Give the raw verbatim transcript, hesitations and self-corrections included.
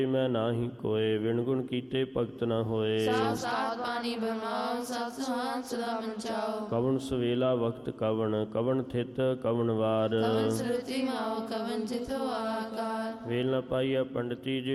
ਮੈਂ ਨਾਹੀ ਕੋਏ, ਵਿਣ ਗੁਣ ਕੀਤੇ ਭਗਤ ਨ ਹੋਏ। ਸਾਥ ਸਾਥ ਪਾਣੀ ਭਰਮਾਓ, ਸਤ ਸੁਹਾਗ ਸਦਾ ਮਨ ਚਾਓ। ਕਵਣ ਸਵੇਲਾ ਵਕਤ ਕਵਣ, ਕਵਣ ਥਿਤ ਕਵਣ ਵਾਰ। ਕਵਣ ਸੁਰਤੀ ਮਾਓ, ਕਵਣ ਚਿਤੋ ਆਕਾਰ। ਵੇਲ ਨ ਪਾਈਆ ਪੰਡਤੀ